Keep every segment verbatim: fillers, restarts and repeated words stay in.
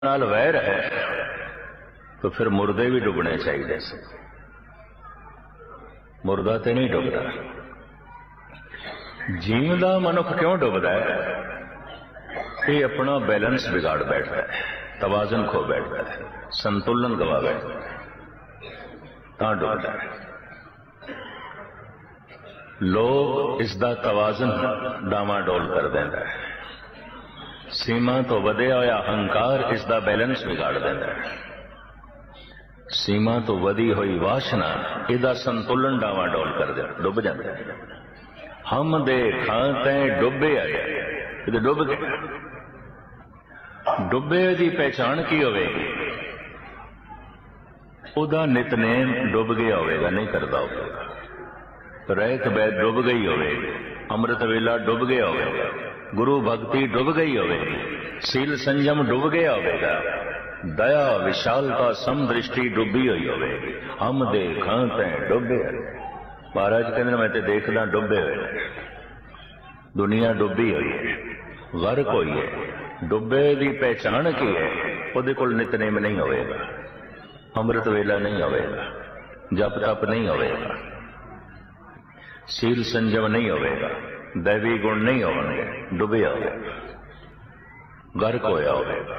नाल वैर है तो फिर मुर्दे भी डुबने चाहिए से। मुर्दा तो नहीं डुबदा। जीवदा मनुख क्यों डुबदा है? ये अपना बैलेंस बिगाड़ बैठता है, तवाजन खो बैठता है, संतुलन गवा बैठता है, तां डुबदा है। लोग इसका तवाजन डावाडोल कर देंदा है। सीमा तो वधिया होया अहंकार इसका बैलेंस बिगाड़ देंदा है। सीमा तो वधी हुई वासना इसका संतुलन डावाडोल कर दे, डुब जाता है। हम दे खाते डुबे आए तो डुब गए। डुबे की पहचान की होगी? उदा नितनेम डुब गया होगा, नहीं करता होगा। रहत बैद डुब गई होगी, अमृत वेला डुब गया होगा, गुरु भक्ति डुब गई होगी, सील संयम डुब गया होगा, दया विशालता समदृष्टि डुबी हुई होगी। हम दे खाते डुबे। महाराज कहते मैं तो देखदा डुबे हुए, दुनिया डुबी हुई है, गर्क हुई है। डुबे की पहचान की है? उहदे कोल नितनेम नहीं होगा, अमृत वेला नहीं होगा, जप तप नहीं होगा, सील संयम नहीं होगा, दैवी गुण नहीं होंगे, डुबे होगा, गर्क होया होगा।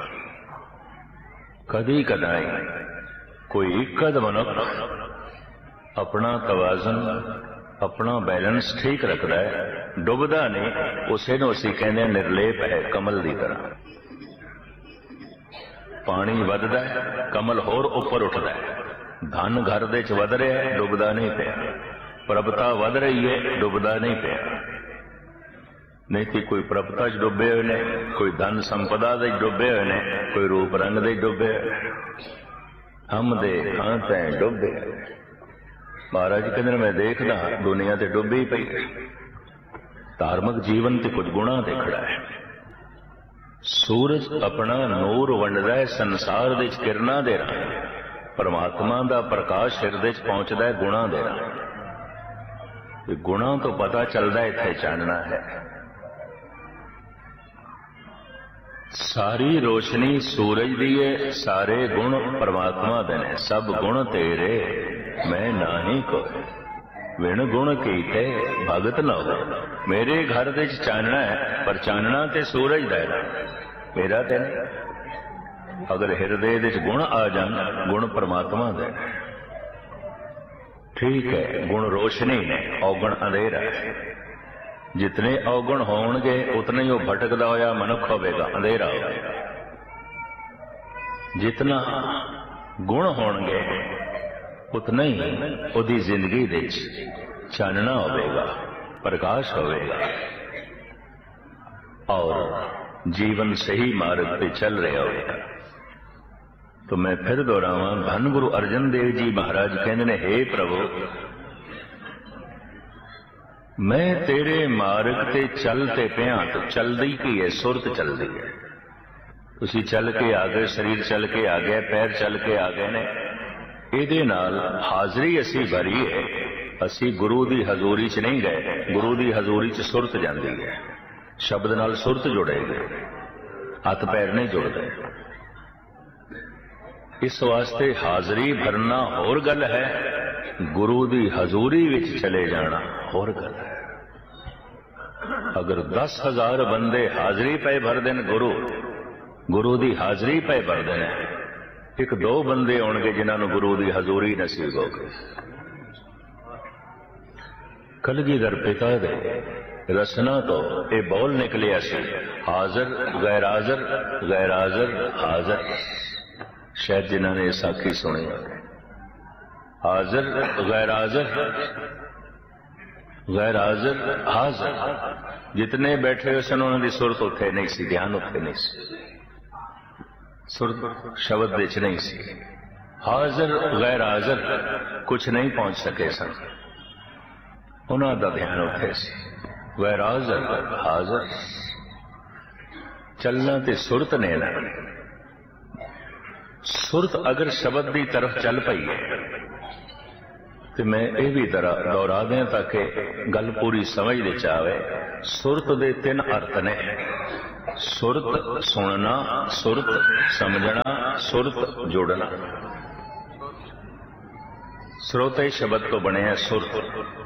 कदी कदाई कोई इकद मनुख अपना तवाजन अपना बैलेंस ठीक रखता है, डुबदा नहीं। उसे नूं असीं कहने निर्लेप है, कमल की तरह। पानी वधदा है, कमल होर उपर उठता है। धन घर दे च वध रहा है, डुबदा नहीं पिया। प्रभता वध रही है, डुबदा नहीं पिया। नहीं तो कोई प्रभता च डुबे हुए ने, कोई धन संपदा दे डुबे हुए ने, कोई रूप रंग दे डुबे। हम दे खाते डुबे। महाराज कहते मैं देखदा दुनिया ते डुबी पई। धार्मिक जीवन ते कुछ गुणा ते खड़ा है। सूरज अपना नूर वंडदा है संसार दे किरणा दे राह। परमात्मा दा प्रकाश हिरदे च पहुंचदा है गुणा दे राह। गुणा तो पता चलदा है इत्थे चानना है। सारी रोशनी सूरज दी है, सारे गुण परमात्मा दे ने। सब गुण तेरे मैं नाही कोई, विण गुण कीते भगत न हो। मेरे घर दे चानना है, पर चानना ते सूरज दा है, मेरा ते नहीं। अगर हिरदे दे गुण आ जान, गुण परमात्मा दे। ठीक है, गुण रोशनी ने, औगण अंधेरा है। जितने अवगुण होंगे उतना ही वो भटकदा होया मनुख होगा, अंधेरा होगा। जितना गुण होंगे उतना ही उहदी जिंदगी दे चानना होगा, प्रकाश होगा और जीवन सही मार्ग पे चल रहा होगा। तो मैं फिर दोहरावां, धन गुरु अर्जन देव जी महाराज कहते ने, हे प्रभु मैं तेरे मार्ग ते चलते पिया। तो चलदी की है? सुरत चलदी है। तुसी चल के आ गए, शरीर चल के आ गया, पैर चल के आ गए ने। इहदे नाल हाजरी असी भरी है। असी गुरु दी हजूरी च नहीं गए, गुरु दी हजूरी च सुरत जाती है। शब्द नाल सुरत जुड़ेगी, हथ पैर नहीं जुड़ते। इस वास्ते हाजरी भरना होर गल है, गुरु दी हजूरी विच चले जाना होर गल है। अगर दस हजार बंदे हाजरी पे भर देन, गुरु गुरु दी हाजरी पे भर देन, एक दो बंदे होंगे जिन्होंने गुरु दी हजूरी नसीब हो गई। कलगीधर पिता दे रसना तो ये बोल निकलिया सी, हाजर गैर हाजर, गैर हाजर हाजर। शायद जिन्होंने साखी सुनी, हाजर गैर हाजर, गैर हाजर हाजर। जितने बैठे हुए सन उन्होंने सुरत उत्थे नहीं सी, ध्यान उत्थे नहीं सी, सुरत शब्द विच नहीं सी। हाजर गैर हाजर कुछ नहीं पहुंच सके सन, उन्हों का ध्यान उत्थे सी। गैर हाजर हाजर चलना ते सुरत ने ना। सुरत अगर शब्द की तरफ चल पई है तो मैं ये भी दोहरा दें ताकि गल पूरी समझ दे आवे। सुरत दे तीन अर्थ ने। सुरत सुनना, सुरत समझना, सुरत जोड़ना। श्रोते शब्द तो बने हैं सुरत।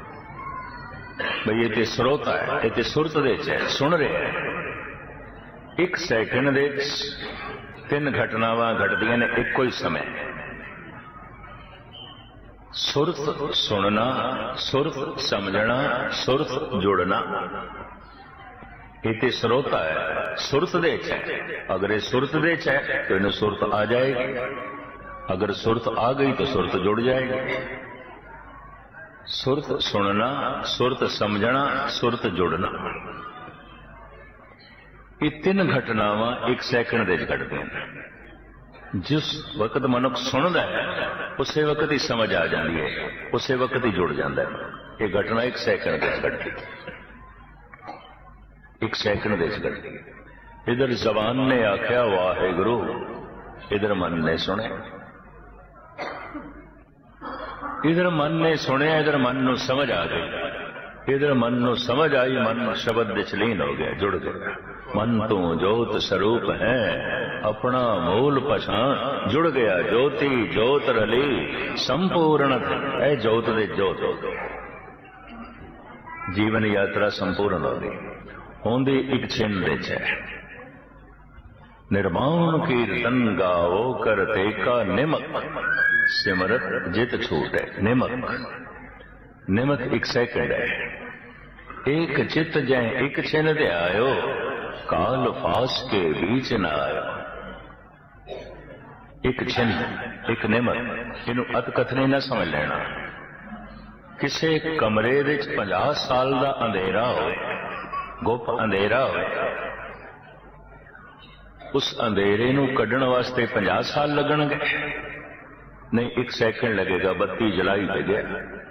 बई ये श्रोता है, ये सुरत दे च है, सुन रहे हैं। एक सैकंड दे तीन घटनावां घटदियां ने इक्को ही समय। सुरत सुनना, सुरत समझना, सुरत जोड़ना। ये श्रोता है, सुरत दे च है। अगर ये सुरत दे च है तो इन्हें सुरत आ जाएगी, अगर सुरत आ गई तो सुरत जुड़ जाएगी। सुरत सुनना, सुरत समझना, सुरत जुड़ना। ये तीन घटनावां एक सैकंड दे घटदियां ने। जिस वक्त मनुख सुनता है उसे वक्त ही समझ आ जाती है, उसे वक्त ही जुड़ जाता है। ये घटना एक सैकंड दे घटती, एक सैकंड दे घटती। इधर जबान ने आख्या वाहेगुरु, इधर मन ने सुने। इधर मन ने सुने, इधर मन नू समझ आ गई। इधर मन नू समझ आई, मन शब्द विच लीन हो गया, जुड़ गया। मन तू जोत स्वरूप है, अपना मूल पछाण, जुड़ गया। ज्योति जोत रली संपूर्ण, ऐ जोत दे जोत हो गई। जीवन यात्रा संपूर्ण हो गई। होंदी एक छिन विच है। निर्माण कीर्तन गाओ करते का निमक, सिमरत जित छूट है। निमक, निमक एक सेकंड है। एक चित जै एक छिन दे आयो, काल फास के बीच न आयो। एक छिन, एक निमक, इनू अत कथनी न समझ लेना। किसे कमरे विच पचास साल का अंधेरा हो, गुप अंधेरा हो, उस अंधेरे नू कढ़ण वास्ते पचास साल लगणगे? नहीं, एक सैकंड लगेगा। बत्ती जलाई पे गया।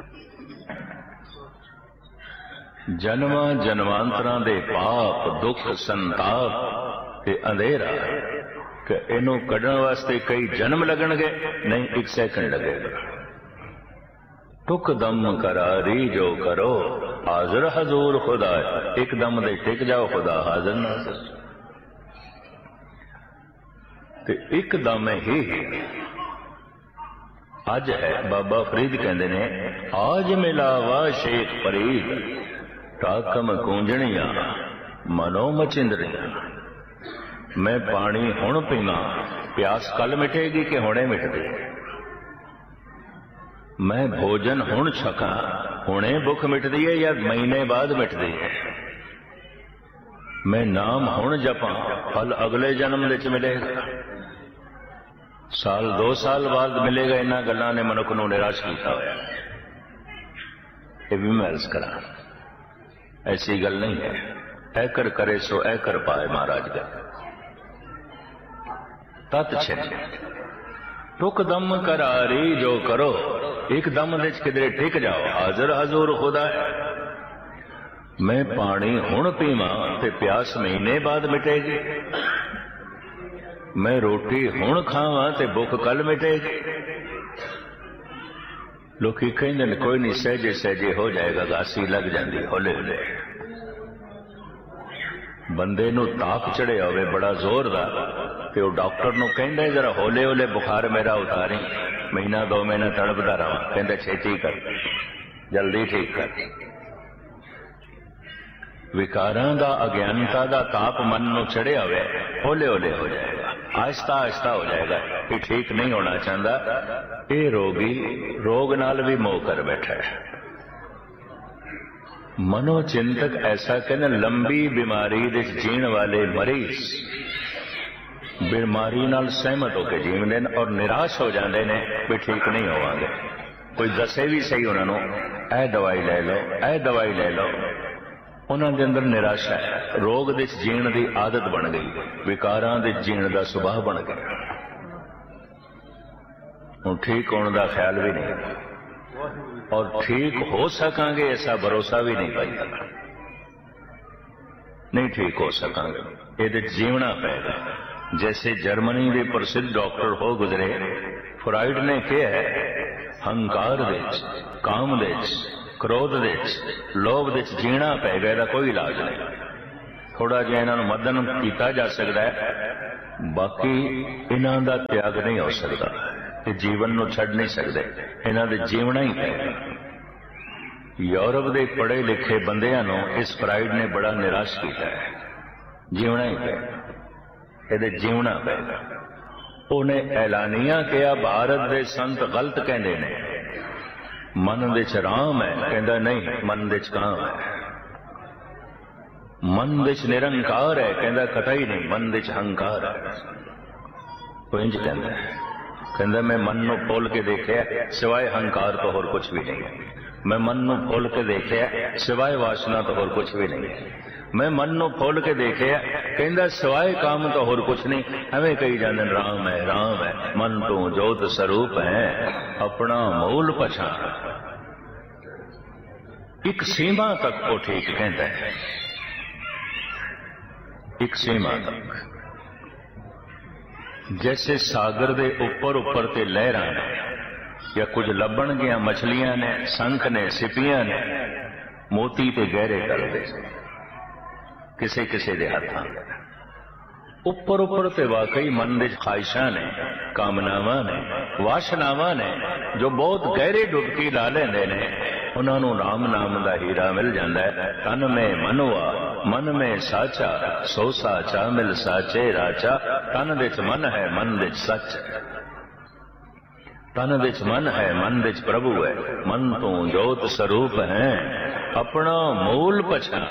जन्मा जन्मांतरां दे पाप दुख संताप ते अंधेरा कि इनू कढ़ण वास्ते कई जन्म लगणगे? नहीं, एक सैकंड लगेगा। टुक दम करारी जो करो, हाजिर हजूर खुदा। एक दम दे टिक जाओ, खुदा हाजिर नाज़िर। ते एक दम ही अज है। बाबा फरीद कहते ने, आज मिलावा शेख फरीद, टाकम कूंजणिया मनो मचिंदरिया। मैं पानी हुण पीवा, प्यास कल मिटेगी कि हुणे मिटदी? मैं भोजन हुण छका, हुणे भुख मिटदी है या महीने बाद मिटदी है? मैं नाम हुण जपा, फल अगले जन्म विच मिलेगा, साल दो साल बाद मिलेगा। इन्हां गल्लां ने मनुख नूं निराश कीता होया। ये भी मैं अर्ज करा, ऐसी गल नहीं है। ऐ कर करे सो ऐ कर पाए, महाराज का तत् छिन। टुक दम करारी जो करो, एक दम विच किधरे टिक जाओ, हाजिर हजूर खुदा है। मैं पानी हुण पीवा ते प्यास महीने बाद मिटेगी। मैं रोटी हुण खावा ते भुख कल मिटेगी। लोग कहते हैं कोई नहीं, सहजे सहजे हो जाएगा, घासी लग जाती हौले हौले। बंदे नू ताप चढ़िया होवे बड़ा जोर दा, ते वो डॉक्टर नू कहंदा जरा हौले हौले बुखार मेरा उतारी, महीना दो महीना तड़पदा रहा। कहंदा छेती कर, जल्दी ठीक कर। विकारां दा अज्ञानता दा ताप मन नू चढ़िया होवे, हौले हौले हो जाएगा, आहिस्ता आहिस्ता हो जाएगा। ये ठीक नहीं होना चाहता। ये रोगी रोग नाल भी मोह कर बैठा है। मनोचिंतक ऐसा कहना, लंबी बीमारी दे जीण वाले मरीज बीमारी नाल सहमत होकर जीवते हैं और निराश हो जाते हैं भी ठीक नहीं होवांगे। कोई दसे भी सही उन्होंने, ऐ दवाई ले लो, ऐ दवाई ले लो। उन्होंने अंदर निराशा है। रोग दे जीण की आदत बन गई, विकारां दे जीण का सुभाव बन गया। हुण ठीक होने का ख्याल भी नहीं, और ठीक हो सकांगे ऐसा भरोसा भी नहीं पाई। नहीं ठीक हो सकांगे, ये जीवना पेगा। जैसे जर्मनी के प्रसिद्ध डॉक्टर हो गुजरे, फ्राइड ने कहा है, हंकार विच, काम विच, क्रोध विच, लोभ विच जीना पेगा, कोई इलाज नहीं। थोड़ा जिहा इन्हां नूं मदन कीता जा सकदा है, बाकी इन्हां दा त्याग नहीं हो सकता। ये जीवन नूं छड्ड नहीं सकदे, इन्हां दे जीवना ही पएगा। यूरोप के पढ़े लिखे बंदियां नूं इस प्राइड ने बड़ा निराश किया है। जीवना ही पएगा, ये जीवना पएगा। उन्हें ऐलानिया किया भारत के संत गलत कहते ने, मन विच राम है, कहता नहीं मन विच काम है। मन विच निरंकार है, कहता कतई नहीं मन विच हंकार है। वो इंज कहता है, कहता मैं मन नूं खोल के देखिया सिवाय हंकार तो होर कुछ भी नहीं है। मैं मन नूं खोल के देखिया सिवाय वासना तो होर कुछ भी नहीं है। मैं मन नूं खोल के देखिया कहता सिवाय काम तो होर कुछ नहीं। एवें कही जाते राम है राम है, मन तू जोत स्वरूप है, अपना मूल पछाण। एक सीमा तक वो ठीक कहता है, एक सीमा तक। जैसे सागर दे उपर उपर ते लहरां ने, या कुछ लभण गया मछलियां ने, संख ने, सिपियां ने, मोती ते गहरे करदे किसे किसे दे हत्थां। उपर उपर ते वाकई मन दे ख्वाहिशां ने, कामनावां ने, वासनावां ने, जो बहुत गहरे डुबकी ला लेंदे ने, उन्हां नूं राम नाम दा हीरा मिल जांदा है। तन में मनवा मन में साचा, सो साचा मिल साचे राचा। तन विच मन है मन विच सच है, तन विच मन है मन विच प्रभु है। मन तू जोत स्वरूप है, अपना मूल पछाण।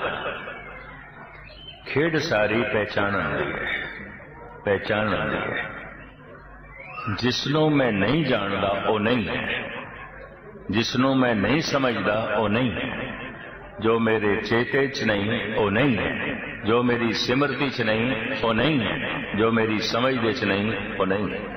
खेड सारी पहचान दी है, पहचान दी है। जिसनों मैं नहीं जानदा वो नहीं है, जिसनों मैं नहीं समझदा वो नहीं है। जो मेरे चेते च नहीं वो नहीं है, जो मेरी सिमरती च नहीं वो नहीं है, जो मेरी समझ दे च नहीं वो नहीं है।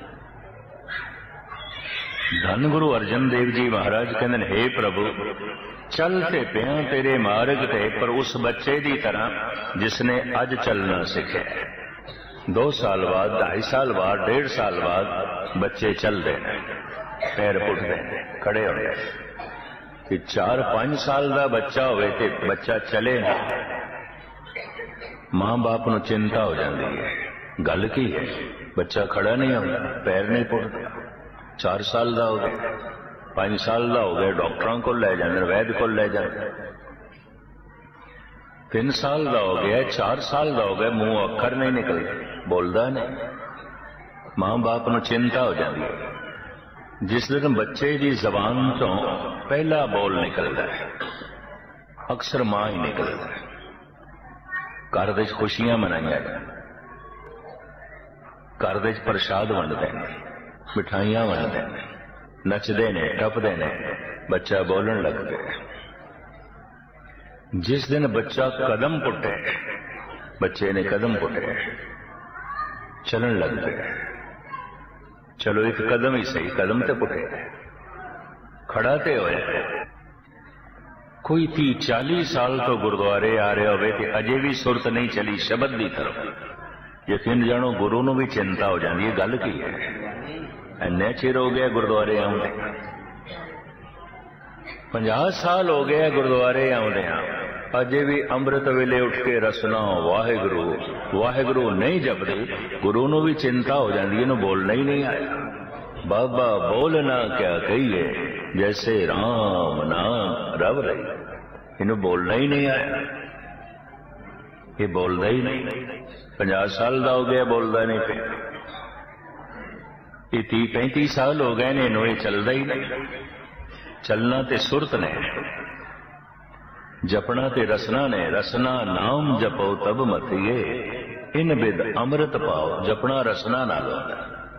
धन गुरु अर्जन देव जी महाराज कहते हे प्रभु चलते पिया तेरे मार्ग ते, पर उस बच्चे की तरह जिसने अज चलना सीखे। दो साल बाद, ढाई साल बाद, डेढ़ साल बाद बच्चे चलते हैं, पैर पुटते हैं, खड़े होते। कि चार पांच साल का बच्चा होवे ते बच्चा चले ना, मां बाप नूं चिंता हो जाती है, गल की है बच्चा खड़ा नहीं होता, पैर नहीं पुटता। चार साल का हो गया, पांच साल का हो गया, डॉक्टरों को ले जाते, वैद को ले जाते। तीन साल का हो गया, चार साल का हो गया, मुंह अखर नहीं निकलते, बोलता नहीं। मां बाप नूं चिंता हो जाती है। जिस दिन बच्चे की जबान तो पहला बोल निकलता है, अक्सर मां ही निकलता है। घर विच खुशियां मनाइया जान, घर विच प्रसाद वंडते हैं, मिठाइयां वंडते हैं, नचते ने, टपते ने, बच्चा बोलन लग गया। जिस दिन बच्चा कदम पुटे, बच्चे ने कदम पुटे, चलन लग गया। चलो एक कदम ही सही, कदम तो पुटे, खड़ा ते होए। कोई ती चालीस साल तो गुरुद्वारे आ रहे होवे ते अजे भी सुरत नहीं चली शब्द की तरफ। यकीन जानो गुरु नूं भी चिंता हो जाती है, गल की है इन्ने चिर हो गया गुरुद्वारे आउंदे, पचास साल हो गया गुरुद्वारे आउंदे, अजे भी अमृत वेले उठ के रसना वाहिगुरु वाहिगुरु नहीं जपदे। गुरु नूं भी चिंता हो जाती है, इन्हूं बोलना ही नहीं आया। बाबा बोलना क्या कहिए, जैसे राम नाम रब रही, इन्हूं बोलना ही नहीं आया, ये बोलता ही नहीं। पचास साल का हो गया, बोलता नहीं पे। ये तीह पैंती साल हो गए ने, इन्हूं ये चलता ही नहीं। चलना ते सुरत ने, जपना ते रसना ने। रसना नाम जपो तब मथिए, इन बिद अमृत पाओ। जपना रसना नाल होंदा,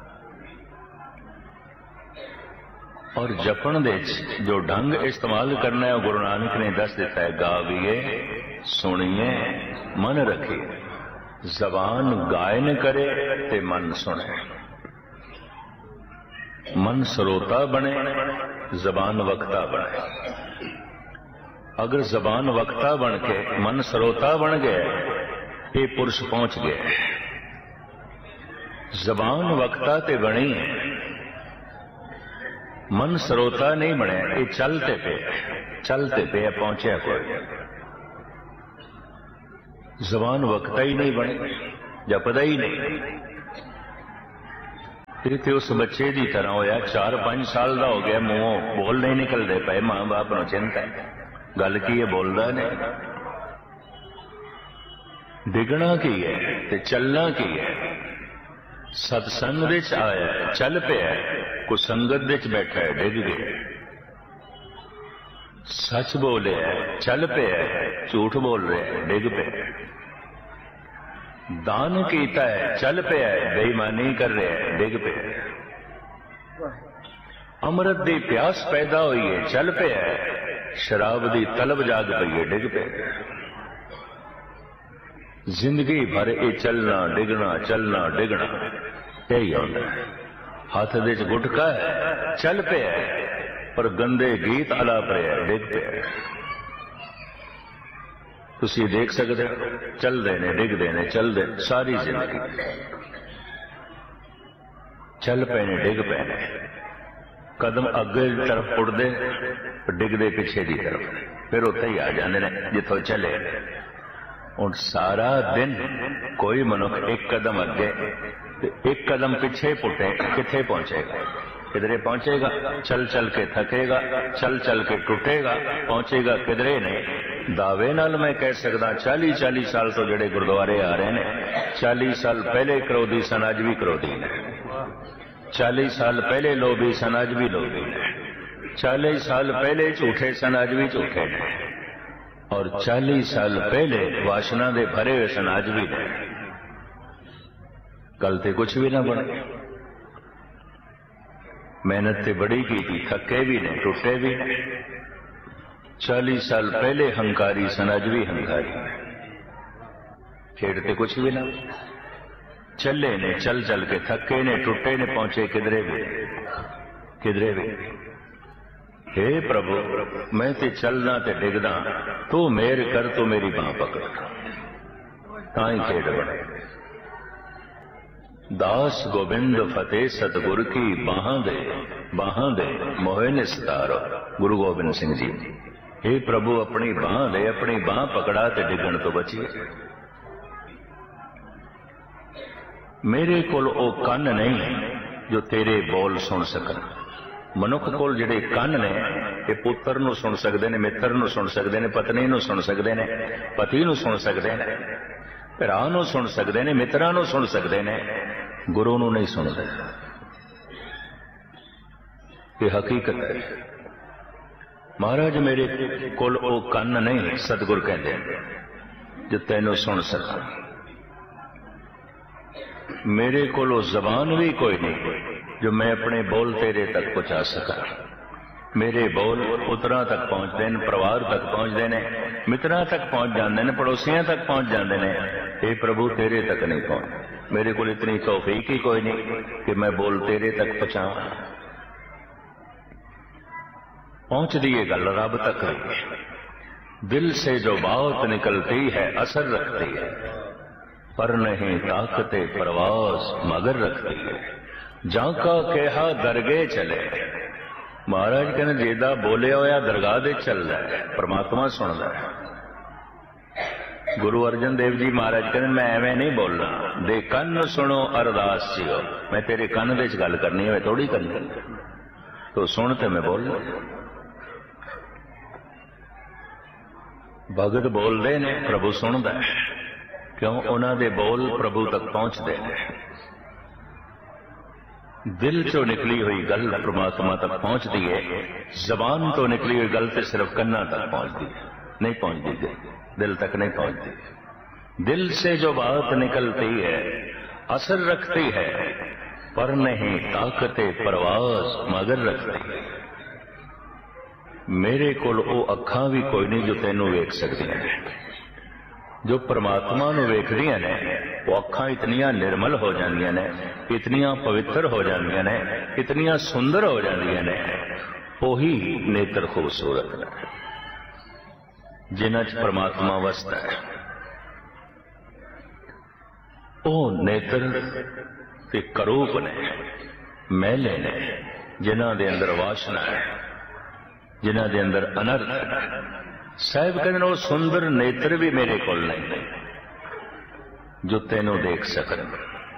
और जपन दे जो ढंग इस्तेमाल करना है गुरु नानक ने दस दिता है। गावीए सुनिए मन रखिए, जबान गायन करे ते मन सुने। मन श्रोता बने, जबान वक्ता बने। अगर जबान वक्ता बन के मन श्रोता बन गया, ये पुरुष पहुंच गया। जबान वक्ता ते बनी है, मन श्रोता नहीं बने, ये चलते पे चलते पे पहुंचे कोई। जबान वक्ता ही नहीं बने, जपदा ही नहीं। ते उस बच्चे की तरह होया, चार पांच साल का हो गया, मूहों बोल नहीं निकलते पे, मां बाप नूं चिंता है गल की है, बोलदा नहीं। डिगना की है ते चलना की है। सत्संग विच आया चल पिया, कोई संगत विच बैठा है डिग गया। सच बोले चल पिया, झूठ बोल रहे डिग पिया। दान कीता है चल पिया, बेईमानी कर रहे डिग पिया। अमृत दी प्यास पैदा हुई है चल पिया, शराब दी तलब जाग पई है डिग पिया। जिंदगी भर ये चलना डिगना चलना डिगना यही होता है। हाथ दे गुटका है चल पिया, पर गंदे गीत अलाप रहे डिग पिया। तुसी देख सकते हो, चलते ने डिगते ने चलते सारी जिंदगी चल पे ने डिग पे ने। कदम अगे तरफ उड़ते डिगते पिछे की तरफ, फिर उत्थे ही आ जाते हैं जिथों चले। और सारा दिन कोई मनुख एक कदम अगे एक कदम पिछे पुटे किथे पहुंचेगा? किधरे पहुंचेगा? चल चल के थकेगा, चल चल के टूटेगा, पहुंचेगा किधरे नहीं। दावे नाल मैं कह सकदा चाली चाली साल तो जड़े गुरुद्वारे आ रहे हैं, चाली साल पहले क्रोधी सन अज भी क्रोधी ने, चाली साल पहले लोभी सन अज भी लोभी ने, चालीस साल पहले झूठे सन अज भी झूठे ने, और चालीस साल पहले वासना दे भरे हुए सन अज भी ने। कल ते कुछ भी ना बने। मेहनत ते बड़ी की थी, थके भी ने टूटे भी ने। चालीस साल पहले हंकारी सन अज भी हंकारी, खेड़ते कुछ भी ना। चले ने चल चल के थके ने टूटे ने, पहुंचे किधरे भी किधरे भी। हे प्रभु मैं ते चलना ते डिगदा, तू मेर कर, तू मेरी बांह पकड़, ताई खेड़ बने। दास गोबिंद फतेह सतगुर की बाहां दे, बाहां दे मोहे निस्तारो। गुरु गोबिंद सिंह जी, हे प्रभु अपनी बांह दे, अपनी बांह पकड़ा ते डिगण तो बचिए। मेरे कोल ओ कन नहीं जो तेरे बोल सुन सकन। मनुख कोल जिहड़े कन ने, ये पुत्र नूं सुन सकते हैं, मित्र नूं सुन सकते हैं, पत्नी नूं सुन सकते हैं, पति नूं सुन सकते हैं, भरा नूं सुन सकते हैं, मित्रां नूं सुन सकते हैं, गुरु नूं नहीं सुनते। ये हकीकत है। महाराज मेरे कोल ओ कन नहीं, सतगुर कहते हैं, जो तैनूं सुन सका। मेरे कोलो जबान भी कोई नहीं जो मैं अपने बोल तेरे तक पहुंचा सका। मेरे बोल पुत्रा तक पहुंचते हैं, परिवार तक पहुंचते हैं, मित्रा तक पहुंच जाते हैं, पड़ोसियों तक पहुंच जाते हैं। हे प्रभु तेरे तक नहीं पहुंच। मेरे को इतनी तौफीक ही कोई नहीं कि मैं बोल तेरे तक पहुंचाऊं। पहुंच दिए गल रब तक। दिल से जो बात निकलती है असर रखती है, पर नहीं ताकते प्रवास मगर रखती है। जाका कहा दरगे चले। महाराज कहने जेदा बोलिया होया दरगाह दे चलदा है, परमात्मा सुनदा है। गुरु अर्जन देव जी महाराज कहने मैं एवं नहीं बोलना, दे कन सुनो अरदास जियो। मैं तेरे कन दे गल करनी है थोड़ी करनी, तो सुन ते मैं बोल। भगत बोलते ने प्रभु सुनदा है, क्यों? उन्हां दे बोल प्रभु तक पहुंचते हैं। दिल चो निकली हुई गल परमात्मा तक पहुंचती है, जबान तो निकली हुई गल तो सिर्फ कन्ना तक पहुंचती है, नहीं पहुंचती, दिल तक नहीं पहुंचती। दिल से जो बात निकलती है असर रखती है, पर नहीं ताकते परवास मगर रखती है। मेरे कोल ओ अखां भी कोई नहीं जो तैनू वेख सकदियां ने, जो परमात्मा नूं वेखदियां ने। वो अखां इतनियां निर्मल हो जांदियां ने, इतनियां पवित्र हो जांदियां ने, इतनियां सुंदर हो जांदियां ने। ओही नेत्र खूबसूरत ने जिन्हां च परमात्मा वसदा है। ओ नेत्र ते करूप ने, मैले ने, जिन्हां दे अंदर वासना है, जिन्हां दे अंदर अनर्थ है। साहिब कहते वो सुंदर नेत्र भी मेरे कोल नहीं, जुत्ते नूं देख सकन।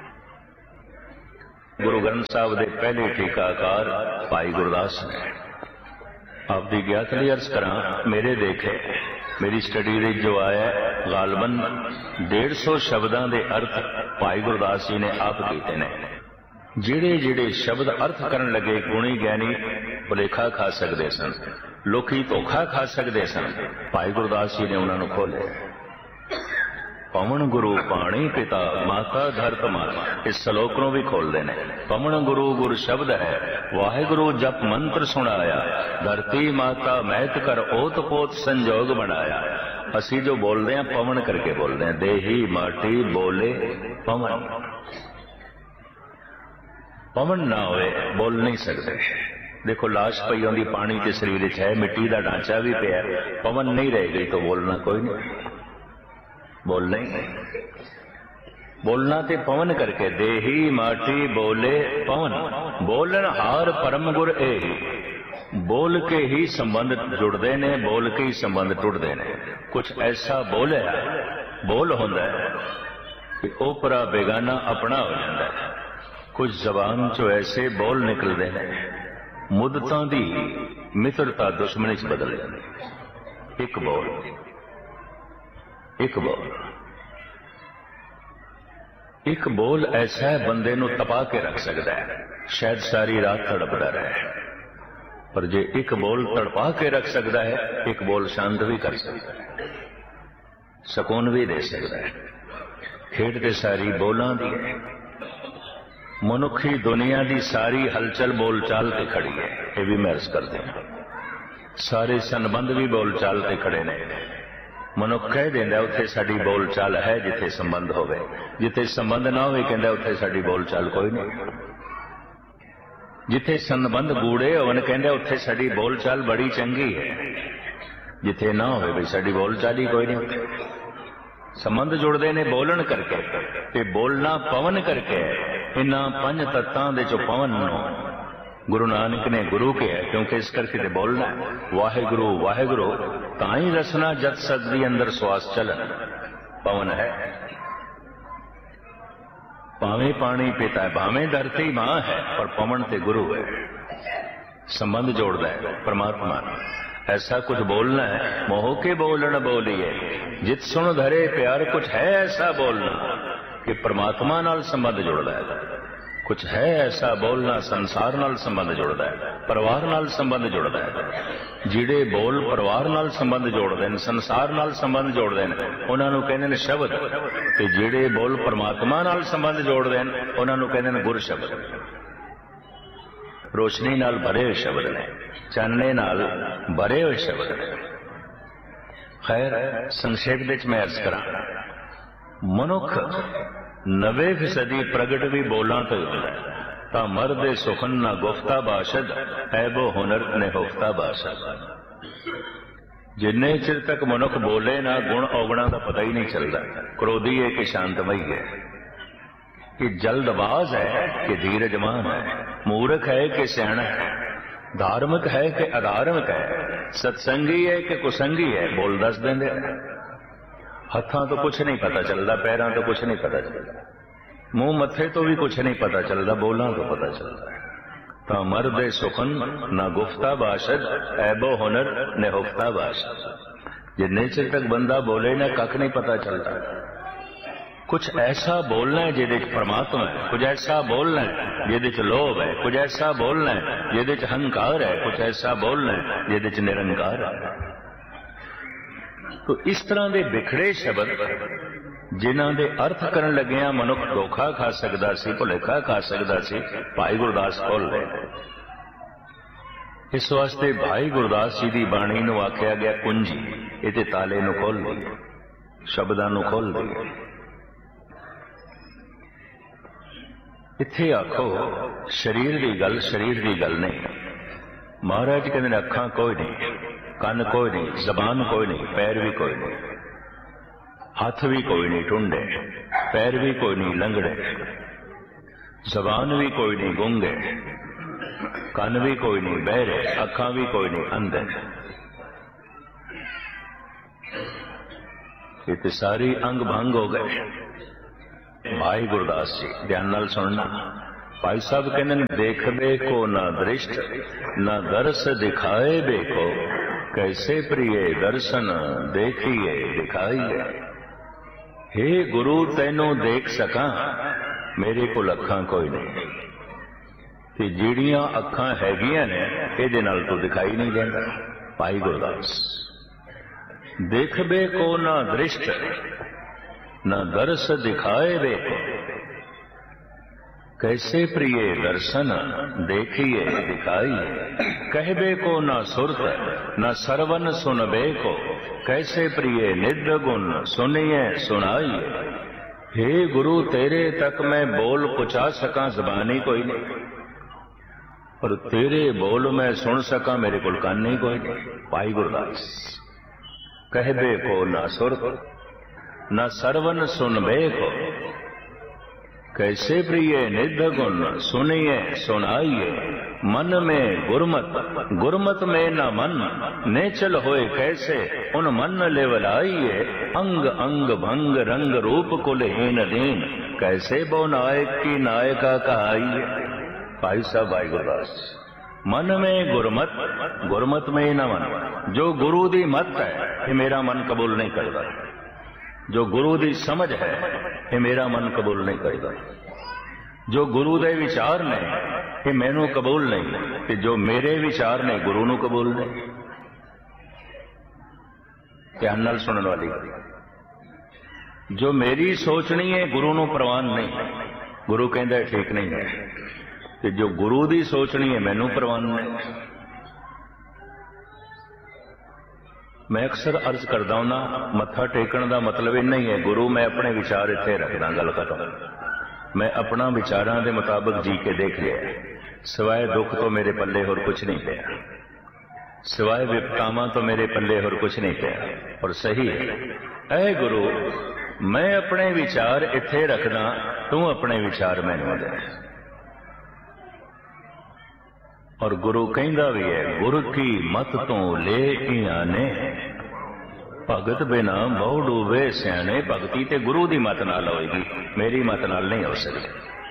गुरु ग्रंथ साहब के पहले टीकाकार भाई गुरदास ने आपकी ज्ञात लिए अर्ज करा, मेरे देखे मेरी स्टडी दे जो आया गालबन डेढ़ सौ शब्दों के अर्थ भाई गुरदास जी ने आप किए ने। जिहड़े जिहड़े शब्द अर्थ करन लगे गुणी ज्ञानी भुलेखा खा सकते सन, लोकी धोखा खा सकते सन, भाई गुरदास जी ने उन्होंने खोले। पवन गुरु पाणी पिता माता धरत माता, इस सलोक को भी खोलते हैं। पवन गुरु गुर शब्द है, वाहिगुरु जप मंत्र सुनाया, धरती माता महत कर ओत पोत संजोग बनाया। असी जो बोलते हैं पवन करके बोलते हैं, देही माटी बोले पवन। पवन ना होए बोल नहीं सकते। देखो लाश पई आंदी पानी के शरीर है, मिट्टी का ढांचा भी पिया, पवन नहीं रह गई तो बोलना कोई नहीं। बोलना ही नहीं, बोलना ते पवन करके, देही माटी बोले पवन। बोलन हार परम गुर ए, बोल के ही संबंध जुड़ते ने, बोल के ही संबंध टुटते ने। कुछ ऐसा बोल है, बोल होंदा है कि ओपरा बेगाना अपना हो जाता है। कुछ जबान चो ऐसे बोल निकलते हैं मुद्दतां दी मित्रता दुश्मनी च बदल जाती। एक बोल एक बोल एक बोल ऐसा है बंदे नूं तपा के रख सकता है, शायद सारी रात तड़पता रहे। पर जे एक बोल तड़पा के रख सकता है, एक बोल शांत भी कर सकता है, सुकून भी दे सकता है। खेड ते सारी बोलां दी है। मनुखी दुनिया की सारी हलचल बोलचाल ते खड़ी है, ये भी मैं अर्ज करते हैं। सारे संबंध भी बोलचाल ते खड़े ने। मनुख कह देंदा उत्थे साडी बोलचाल है जिथे संबंध होवे, जिथे संबंध ना होवे कहंदा उत्थे साडी बोलचाल कोई नहीं। जिथे संबंध गूढ़े होवन कहंदा उत्थे साडी बोलचाल बड़ी चंगी है, जिथे ना होवे भी साडी बोलचाल ही कोई नहीं। संबंध जुड़ते ने बोलन करके ते बोलना पवन करके। इन्हां पंज तत्तां दे चो पवन नूं गुरु नानक ने गुरु कहा, क्योंकि इस करके ते बोलना वाहिगुरु वाहिगुरु ताई रसना जत सकदी अंदर श्वास चलन। पवन है, भावे पानी पिता है, भावे धरती मां है, पर पवन ते गुरु है। संबंध जोड़ता है परमात्मा। ऐसा कुछ बोलना है, मोह के बोलन बोलिए जित सुन धरे प्यार। कुछ है ऐसा बोलना कि परमात्मा नाल संबंध जुड़ता है। कुछ है ऐसा बोलना संसार नाल संबंध जुड़ता है, परिवार नाल संबंध जुड़ता है। जिहड़े बोल परिवार नाल संबंध जोड़ते हैं, संसार नाल संबंध जोड़ते हैं, उन्हां नूं कहंदे ने शब्द। ते जिहड़े बोल परमात्मा नाल संबंध जोड़ते हैं, उन्हां नूं कहंदे ने गुर शब्द। रोशनी नाल भरे हुए शब्द ने, चानने नाल भरे हुए शब्द ने। खैर संक्षेप विच मैं अर्ज करा, मनुख नवे फीसदी प्रगट भी बोलां तो होंदा है। ता मर्दे सुखन ना गुफ्ता बाशद, ऐबो हुनर ने हुफ्ता बाशद। जिन्ने चिर तक मनुख बोले ना, गुण अवगुणा का पता ही नहीं चलता। क्रोधी है कि शांतमई है, कि जल्दबाज है कि धीरजमान है, मूर्ख है कि सियाणा है, धार्मिक है कि अधार्मिक है, सत्संगी है कि कुसंगी है। बोल दस देंदे। हत्थां तो कुछ नहीं पता चलता, पैरां तो कुछ नहीं पता चलता, मुंह मत्थे तो भी कुछ नहीं पता चलता, बोलां तो पता चलता है। ता मर्दे सुखन ना गुफ्ता बाशद, ऐबो हुनर ने हुफ्ता बाशद। जिन्ने चिर तक बंदा बोले ना, कख नहीं पता चलता। कुछ ऐसा बोलना है जिहदे च परमात्मा है, कुछ ऐसा बोलना है जिहदे च लोभ है, कुछ ऐसा बोलना है जिहदे च अहंकार है, कुछ ऐसा बोलना है जिहदे च निरंकार है। तो इस तरह के बिखड़े शब्द जिन्हां दे अर्थ करन लगिया मनुख धोखा खा सकदा सी, भुलेखा खा सकदा सी, भाई गुरदास खोल रहे। इस वास्ते भाई गुरदास जी की बाणी नूं आख्या गया कुंजी। इहदे ताले नूं खोल दी, शब्दां नूं खोल दी। इत्थे आखो शरीर की गल, शरीर की गल नहीं। महाराज कहते हैं अखां कोई नहीं, कन कोई नहीं, जबान कोई नहीं, पैर भी कोई नहीं, हाथ भी कोई नहीं टुंडे, पैर भी कोई नहीं लंगड़े, जबान भी कोई नहीं गूंगे, कन भी कोई नहीं बहरे, अखां भी कोई नहीं अंधे। ये तो सारी अंग भंग हो गए। भाई गुरदास जी ध्यान नाल सुनना। भाई साहब कहते हैं, देखबे को ना दृष्ट न दर्श दिखाए बेको, कैसे प्रिय दर्शन देखिए दिखाइए। हे गुरु तैनू देख सका मेरे को अखां कोई नहीं, ते जिहड़ियां अखां हैगियां ने इहदे नाल तू दिखाई नहीं देंदा। भाई गुरदास देखबे को ना दृष्ट न दर्श दिखाए बेको, कैसे प्रिय दर्शन देखिए दिखाइए। कहबे को न सुरत न सरवन सुनबे को, कैसे प्रिय निध गुण सुनिए सुनाइए। हे गुरु तेरे तक मैं बोल पहुंचा सका जबानी कोई नहीं, पर तेरे बोल मैं सुन सका मेरे को कान नहीं कोई नहीं। भाई गुरदास कहबे को न सुरत न सरवन सुनबे को, कैसे प्रिय निध गुण सुनिए सुनाइए। मन में गुरमत गुरमत में न मन, नेचल होए कैसे उन मन लेवलाइए। अंग अंग भंग रंग रूप कुलहीन दीन, कैसे बो नायक की नायका कहाइए। भाई साहब भाई गुरदास मन में गुरमत गुरमत में न मन, जो गुरु दी मत है ये मेरा मन कबूल नहीं करता, जो गुरु दी समझ है ये मेरा मन कबूल नहीं करता, जो गुरु दे विचार ने ये मैनू कबूल नहीं, ते जो मेरे विचार ने गुरु नू कबूल नहीं। ध्यान नाल सुनने वाली, जो मेरी सोचनी है गुरु नू प्रवान नहीं, गुरु कहता ठीक नहीं है, ते जो गुरु दी सोचनी है मैनू प्रवान नहीं। मैं अक्सर अर्ज करदा हूं, मत्था टेकण दा मतलब इन्ना ही है, गुरु मैं अपने विचार इत्थे रखदा, गल खत्म। मैं अपना विचारां दे मुताबिक जी के देख लिया, सिवाय दुख तो मेरे पल्ले होर कुछ नहीं पिया, सिवाय विपतावां तो मेरे पल्ले होर कुछ नहीं पिया। और सही है, ऐ गुरु मैं अपने विचार इत्थे रखदा, तू अपने विचार मैनू दे। और गुरु कहंदा भी है, गुरु की मत तो ले आने, भगत बिना बहु डूबे सियाने। भगती ते गुरु दी मत नाल होएगी, मेरी मत नाल नहीं हो सकती।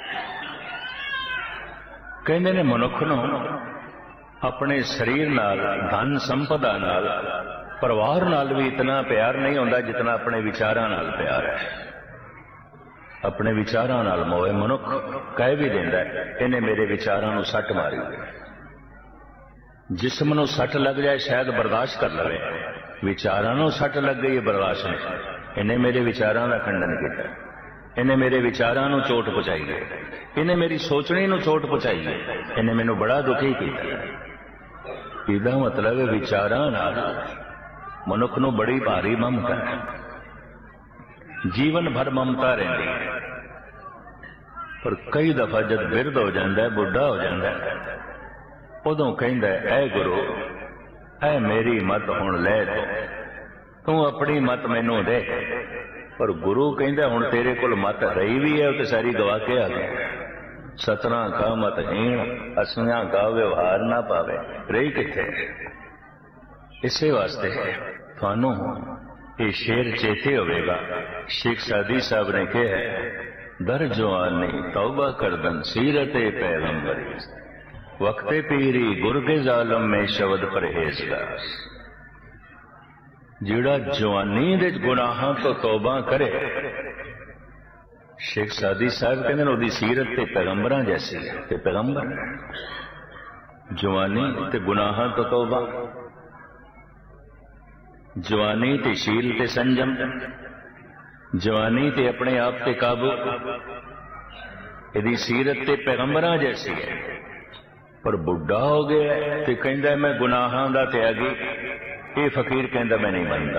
कहंदे ने मनुख नूं अपने शरीर नाल, धन संपदा नाल, परिवार नाल भी इतना प्यार नहीं होंदा जितना अपने विचारां नाल प्यार है। अपने विचारां नाल मोह मनुख कह भी देंदा है, इन्हें मेरे विचारां नूं सट मारी। जिस्म नूं सट लग जाए शायद बर्दाश्त कर लवे, विचारां नूं सट लग गई बर्दाश्त नहीं। इन्हें मेरे विचारां दा खंडन किया, इन्हें मेरे विचारां नूं चोट पहुंचाई है, इन्हें मेरी सोचनी नूं चोट पहुंचाई है, इन्हें मैनू बड़ा दुखी किया। इहदा मतलब है विचारां नाल मनुख नूं बड़ी भारी ममता है, जीवन भर ममता रहिंदी है। पर कई दफा जब बिरध हो जाता है, बुढ़ा हो जाता है, उदों कहंदा है, ऐ गुरु ऐ मेरी मत हुण ले तो, तू अपनी मत मैनू दे। पर गुरु कहंदा हुण तेरे कोल मत रही भी है, तो सारी गवा के आ गई। सतना का मत हीण, असियां का व्यवहार ना पावे, रही किथे। इसे वास्ते थानू ये शेर चेते होवेगा, शेख सादी साहब ने कहा है, दर जवानी तौबा करदन सीरते पैगंबरी, वक्ते पीरी गुरगे जालम में शब्द परहेजगार। जिहड़ा जवानी दे गुनाहां तो तौबा करे, शेख सादी साहब कहते हैं उहदी सीरत ते पैगंबरां जैसी है, ते पैगंबर जवानी ते गुनाहां तो तौबा, जवानी ते शील ते संजम, जवानी ते अपने आप ते काबू, इहदी सीरत ते पैगंबरां जैसी है। पर बुढ़ा हो गया तो कहता मैं गुनाहां दा त्यागी, ये फकीर कहता मैं नहीं मनता।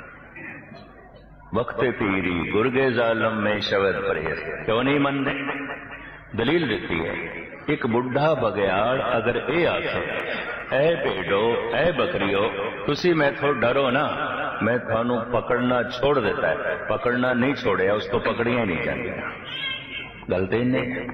वक्ते पीरी गुरगे जालम में शब्द परहेज, क्यों नहीं मनते? दलील देती है, एक बुढ़ा बगयाड़ अगर ये आखे, ऐ भेड़ो ऐ बकरियो तुसी मैथों डरो ना, मैं थानू पकड़ना छोड़ देता है। पकड़ना नहीं छोड़िया, उसको पकड़िया ही नहीं जाती। गलती नहीं।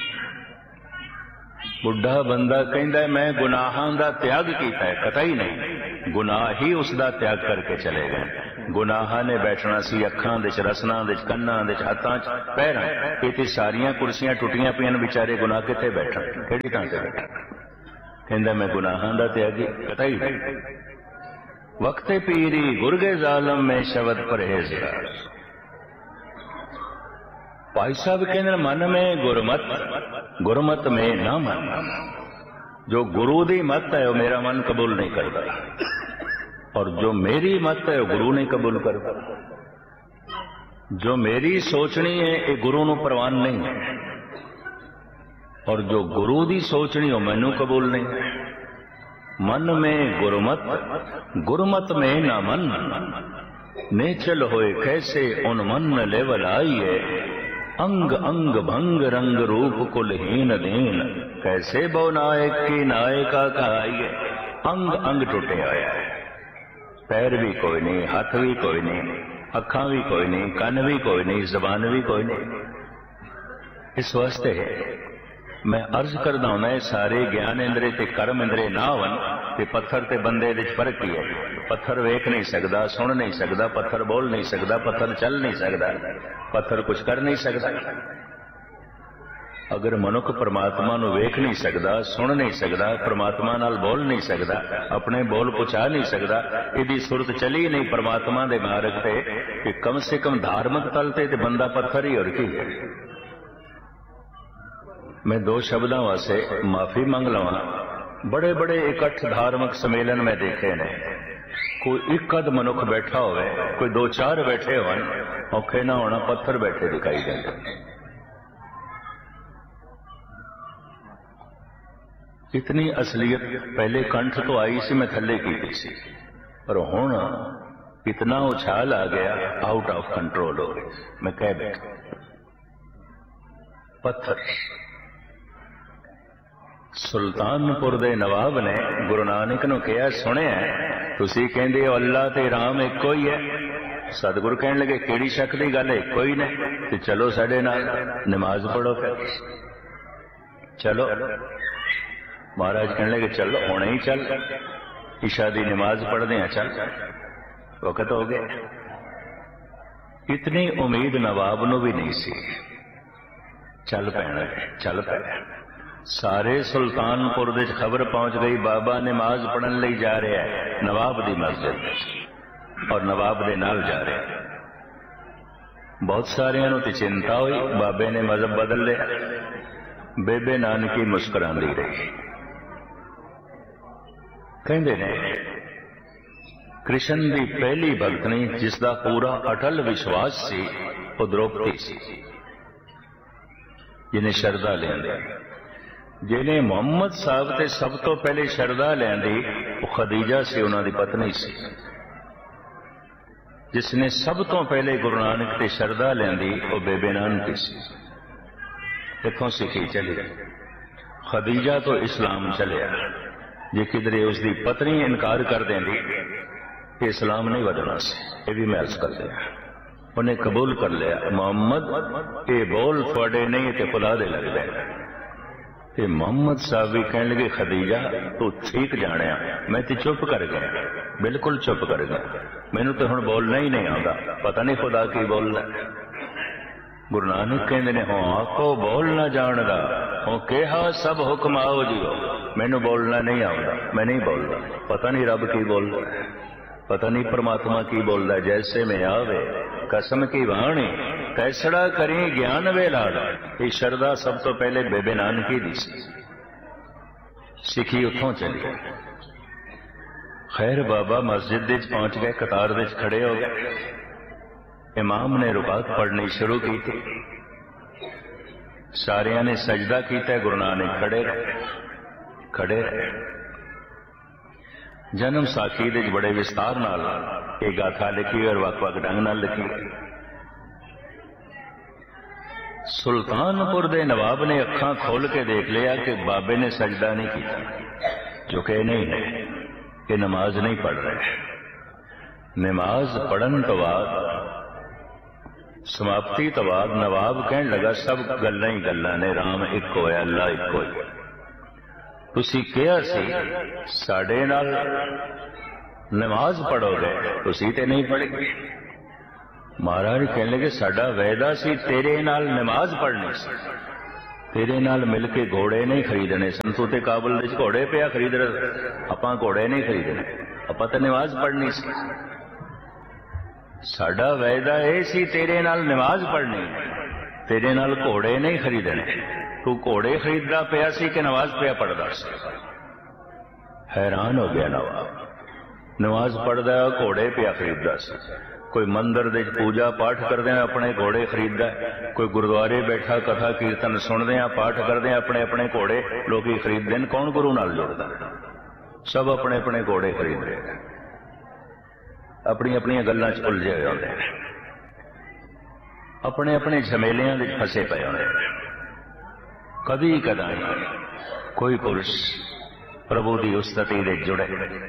बुढ़ा बंदा कहता मैं गुनाहां दा त्याग किया है, कतई नहीं, गुनाह ही उसका त्याग करके चले गए। ਗੁਨਾਹਾਂ ਨੇ ਬੈਠਣਾ ਸੀ ਅੱਖਾਂ ਦੇ ਚ, ਰਸਨਾਂ ਦੇ ਚ, ਕੰਨਾਂ ਦੇ ਚ, ਹੱਥਾਂ ਚ, ਪੈਰਾਂ। ਇਹ ਤੇ ਸਾਰੀਆਂ ਕੁਰਸੀਆਂ ਟੁੱਟੀਆਂ ਪਈਆਂ, ਵਿਚਾਰੇ ਗੁਨਾਹ ਕਿੱਥੇ ਬੈਠਣ, ਕਿਹੜੀ ਥਾਂ ਤੇ ਬੈਠਣ? ਕਹਿੰਦਾ ਮੈਂ ਗੁਨਾਹਾਂ ਦਾ ਤਿਆਗੀ ਕਤਈ ਨਹੀਂ। ਵਕਤੇ ਪੀਰੀ ਗੁਰਗੇ ਜ਼ਾਲਮ ਮੈਂ ਸ਼ਬਦ ਪਰਹੇਜ਼ਗਾਰ। ਭਾਈ ਸਾਹਿਬ ਕਹਿੰਦੇ ਮਨ में गुरमत गुरमत में ना मन। जो गुरु दी मत है वो मेरा मन कबूल नहीं करता, और जो मेरी मत है वो गुरु नहीं कबूल करता। जो मेरी सोचनी है ये गुरु नूं प्रवान नहीं है, और जो गुरु दी सोचनी वो मैनू कबूल नहीं है। मन में गुरमत गुरमत में ना मन। नेचल होए कैसे उन मन लेवल आई है। अंग अंग भंग रंग रूप कुलहीन दीन। कैसे बो नायक की नायका कहाइए। अंग अंग टुटे होया है, पैर भी कोई नहीं, हाथ भी कोई नहीं, अखा भी कोई नहीं, कन भी कोई नहीं, जबान भी कोई नहीं। इस वास्ते है मैं अर्ज करदा हूं, सारे ज्ञान इंद्रे ते कर्म इंद्रे ना होवन ते पत्थर ते बंदे दे फर्क ही है। पत्थर वेख नहीं सकता, सुन नहीं सकता, पत्थर बोल नहीं सकता, पत्थर चल नहीं सकता, पत्थर कुछ कर नहीं सकता। अगर मनुख परमात्मा नूं वेख नहीं सकता, सुन नहीं सकता, परमात्मा नाल बोल नहीं सकता, अपने बोल पहुंचा नहीं सकता, इहदी सुरत चली नहीं परमात्मा दे मार्ग ते, कि कम से कम धार्मिक तल ते बंदा पत्थर ही और की है। मैं दो शब्दों वास्ते माफी मंग लवा। बड़े बड़े इकट्ठ धार्मिक सम्मेलन में देखे ने, कोई एक अद मनुख बैठा होवे, कोई दो चार बैठे हो, औखे ना होना पत्थर बैठे दिखाई देते। इतनी असलियत पहले कंठ तो आई सी, मैं थले की सी, पर हुण इतना उछाल आ गया, आउट ऑफ कंट्रोल हो गए। मैं कह बैठा पत्थर। सुल्तानपुर दे नवाब ने गुरु नानक नूं कहा, सुनिया तुसीं कहंदे हो अल्लाह ते राम इक्को ही है। सतगुरु कहण लगे किहड़ी शक दी गल है, इक्को ही ने, ते चलो साडे नाल नमाज पढ़ो। फिर चलो महाराज कहण लगे चलो हुणे ही चल, ईशा दी नमाज पढ़दे हैं, चल वक्त हो गया। इतनी उम्मीद नवाब नूं भी नहीं सी। चल पैना, चल पैना। सारे सुल्तानपुर दे खबर पहुंच गई, बाबा नमाज पढ़न लई जा रहा है नवाब दी मस्जिद, और नवाब दे नाल जा रहा है। बहुत सारियां नूं ते चिंता हुई, बाबे ने मजहब बदल लिया। बेबे नानकी मुस्कुरांदी रही। कहंदे ने कृष्ण दी पहली भगतनी जिसदा पूरा अटल विश्वास सी, वो द्रौपदी सी, जिन्हें शरदा लियांदी। जिन्हें मुहम्मद साहब ते सब तो पहले शरदा लियांदी वो खदीजा सी, उन्हां दी पत्नी सी। जिसने सब तो पहले गुरु नानक ते शरदा लियांदी वो बेबे नानकी सी। देखो सिखी चली, खदीजा तो इस्लाम चलिया। जे किधरे उसकी पत्नी इनकार कर देंदी कि इस्लाम नहीं वधना सी, ये भी मैं अर्ज कर दिया। उन्हें कबूल कर लिया, मोहम्मद ये बोल थोड़े नहीं ते खुदा दे लगदे। ते मोहम्मद साहब भी कहने लगे खदीजा तू ठीक जानिया, मैं तो चुप कर गया, बिल्कुल चुप कर गया। मैनू तो हुण बोलना ही नहीं आता, पता नहीं खुदा की बोलना। गुरु नानक कहते ने हो आको बोल ना जानदा, हो कहा सब हुक्म आओ जी हो, मैनू बोलना नहीं आता, मैं नहीं बोलता। पता नहीं रब की बोल रहा है, पता नहीं परमात्मा की बोल रहा है। जैसे में आवे कसम की वाणी, कैसड़ा करी ज्ञान वे लाड़ा। ये शरदा सब तो पहले बेबे नानकी दी सी। सिखी उतों चली। खैर बाबा मस्जिद विच पहुंच गए, कतार विच खड़े हो गए। इमाम ने रुकात पढ़नी शुरू की थी। सारिया ने सजदा किया, गुरु नानक खड़े रहे खड़े रहे। जन्म साखी दे बड़े विस्तार नाल ये गाथा लिखी और वक वक ढंग नाल लिखी। सुल्तानपुर दे नवाब ने अखां खोल के देख लिया कि बाबे ने सजदा नहीं किया, जो कि नहीं है कि नमाज नहीं पढ़ रहे। नमाज पढ़न तो बाद समाप्ति तो बाद नवाब कहन लगा सब गल्लां ही गल्लां ने, राम एक होया, अल्लाह एक होया। तुसी कहा सी साडे नाल नमाज पढ़ोगे तुसी ते नहीं पढ़ी। महाराज कहने लगे साडा वायदा सी तेरे नाल नमाज पढ़नी सी, तेरे नाल मिल के घोड़े नहीं खरीदने सन। तू ते काबुल विच घोड़े पिया खरीद रहे, आपां घोड़े नहीं खरीदने, आपां ते नमाज पढ़नी सी। साडा वायदा यह सी तेरे नाल नमाज पढ़नी, तेरे नाल घोड़े नहीं खरीदने। तू घोड़े खरीददा पिया सी कि नमाज पिया पढ़दा सी? हैरान हो गया नवाब। नमाज पढ़दा घोड़े पिया खरीददा सी। कोई मंदिर दे पूजा पाठ करदे अपने घोड़े खरीददा, कोई गुरुद्वारे बैठा कथा कीर्तन सुनदे पाठ करदे अपने अपने घोड़े लोग खरीदते हैं। कौन गुरु नाल जुड़दा? सब अपने अपने घोड़े खरीद रहे, अपनी अपनी गल्लां च उलझे हुए होंदे, अपने अपने झमेलियां विच फसे पे होंदे। कदी कदाई कोई पुरुष प्रभु की उस्तति दे जुड़े।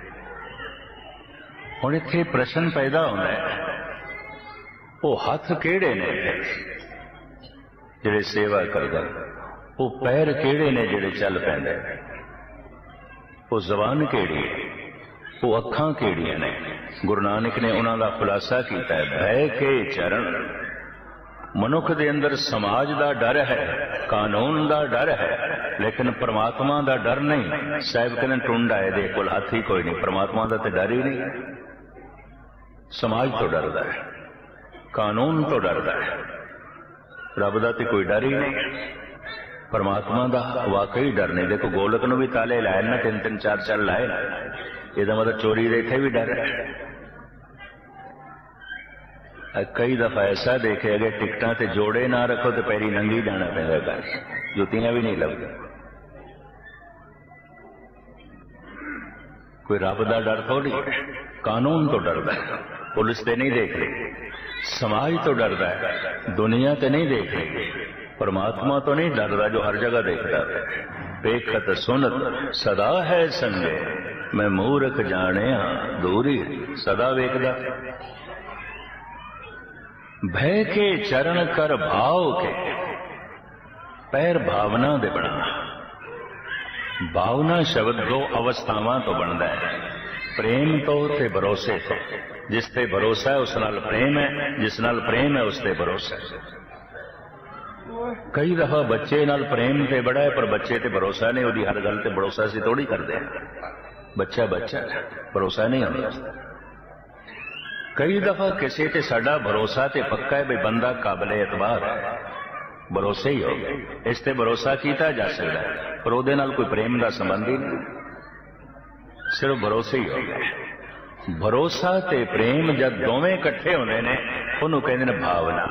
हुण इत्थे प्रश्न पैदा होंदा है, वो हथ किहड़े ने जिहड़े सेवा करदे, वो पैर किहड़े ने जिहड़े चल पैंदे, वो जबान किहड़ी है, वो अखां किहड़ियां ने? गुरु नानक ने उन्हां दा खुलासा कीता है, भय के चरण। मनुख दे अंदर समाज दा डर है, कानून दा डर है, लेकिन परमात्मा दा डर नहीं। साहिब कहने टुंड आए दे कोल हाथ ही कोई नहीं, परमात्मा दा ते डर ही नहीं। समाज तो डरदा है, कानून तो डरदा है, रब दा ते कोई डर ही नहीं। परमात्मा दा वाकई डर नहीं। देखो गोलक नूं भी ताले लाए ना, तीन तीन चार चार लाए, इहदा मतलब चोरी दे इत्थे भी डर है। कई दफा ऐसा देखे अगर टिकटां ते जोड़े ना रखो तो पैरी नंगी जाना पैंदा घर, जुतियां भी नहीं लगदी। कोई रब दा डर थोड़ी, कानून तो डरदा है, पुलिस ते नहीं देख रही, समाज तो डरदा है, दुनिया ते नहीं देख रही, परमात्मा तो नहीं डरदा जो हर जगह देखता है। देखत सुनत सदा है संगे, मैं मूर्ख जाने दूरी, सदा वेखदा। भय के चरण कर भाव के, पैर भावना दे बना। भावना शब्द दो अवस्थावां तो बनता है, प्रेम तो ते भरोसे तो। जिस ते भरोसा है उस नाल प्रेम है, जिस नाल प्रेम है उस ते भरोसा है। कई दफा बच्चे नाल प्रेम ते बड़ा है पर बच्चे ते भरोसा नहीं, उहदी हर गल ते भरोसा असीं थोड़ी करते हैं। बच्चा बच्चा भरोसा नहीं होता। कई दफा किसी ते साडा भरोसा ते पक्का है भी बंदा काबिल एतबार है, भरोसे ही हो गए, इस ते भरोसा किया जा सकता है, पर उहदे नाल कोई प्रेम का संबंध ही नहीं, सिर्फ भरोसे ही हो गए। भरोसा ते प्रेम जब दोवें इकट्ठे होंदे ने उहनूं कहंदे ने भावना।